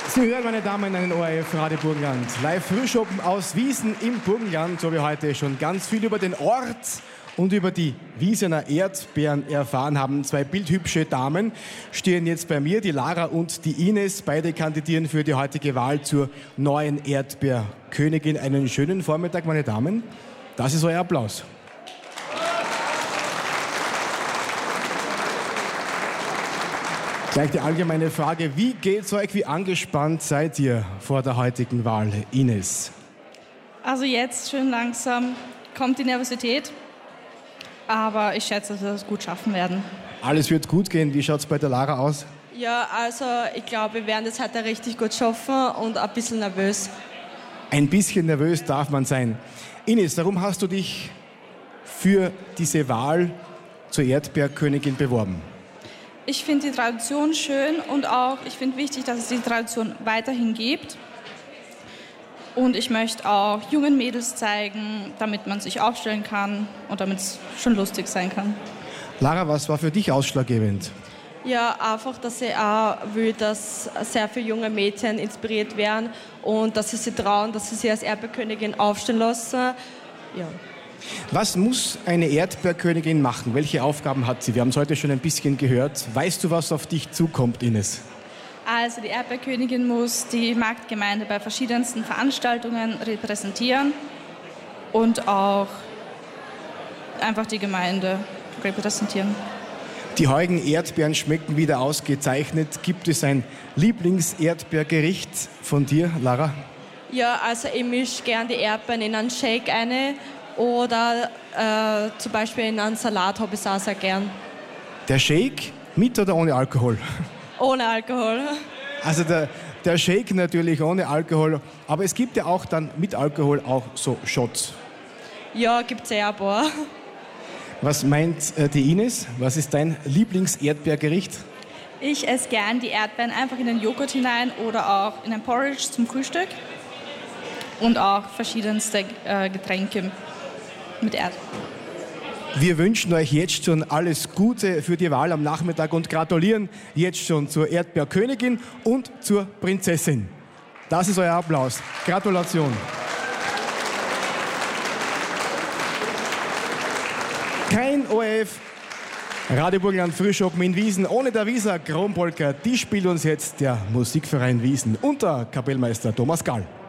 Sie hören, meine Damen, einen ORF Radio Burgenland. Live Frühschoppen aus Wiesen im Burgenland, so wie heute schon ganz viel über den Ort und über die Wiesener Erdbeeren erfahren haben. Zwei bildhübsche Damen stehen jetzt bei mir, die Lara und die Ines. Beide kandidieren für die heutige Wahl zur neuen Erdbeerkönigin. Einen schönen Vormittag, meine Damen. Das ist euer Applaus. Gleich die allgemeine Frage, wie geht's euch, wie angespannt seid ihr vor der heutigen Wahl, Ines? Also jetzt schön langsam kommt die Nervosität, aber ich schätze, dass wir das gut schaffen werden. Alles wird gut gehen, wie schaut's bei der Lara aus? Ja, also ich glaube, wir werden das heute richtig gut schaffen und ein bisschen nervös. Ein bisschen nervös darf man sein. Ines, warum hast du dich für diese Wahl zur Erdbeerkönigin beworben? Ich finde die Tradition schön und auch, ich finde wichtig, dass es die Tradition weiterhin gibt. Und ich möchte auch jungen Mädels zeigen, damit man sich aufstellen kann und damit es schon lustig sein kann. Lara, was war für dich ausschlaggebend? Ja, einfach, dass ich auch will, dass sehr viele junge Mädchen inspiriert werden und dass sie sich trauen, dass sie sich als Erdbeerkönigin aufstellen lassen. Ja. Was muss eine Erdbeerkönigin machen? Welche Aufgaben hat sie? Wir haben es heute schon ein bisschen gehört. Weißt du, was auf dich zukommt, Ines? Also die Erdbeerkönigin muss die Marktgemeinde bei verschiedensten Veranstaltungen repräsentieren und auch einfach die Gemeinde repräsentieren. Die heutigen Erdbeeren schmecken wieder ausgezeichnet. Gibt es ein Lieblings-Erdbeergericht von dir, Lara? Ja, also ich mische gerne die Erdbeeren in einen Shake ein oder zum Beispiel in einen Salat habe ich es auch sehr gern. Der Shake mit oder ohne Alkohol? Ohne Alkohol. Also der Shake natürlich ohne Alkohol, aber es gibt ja auch dann mit Alkohol auch so Shots. Ja, gibt es ja ein paar. Was meint die Ines? Was ist dein Lieblings-Erdbeergericht? Ich esse gern die Erdbeeren einfach in den Joghurt hinein oder auch in ein Porridge zum Frühstück und auch verschiedenste Getränke mit Erdbeeren. Wir wünschen euch jetzt schon alles Gute für die Wahl am Nachmittag und gratulieren jetzt schon zur Erdbeerkönigin und zur Prinzessin. Das ist euer Applaus. Gratulation. Kein ORF Radio Burgenland Frühschoppen in Wiesen ohne der Wieser Kronpolka. Die spielt uns jetzt der Musikverein Wiesen unter Kapellmeister Thomas Gall.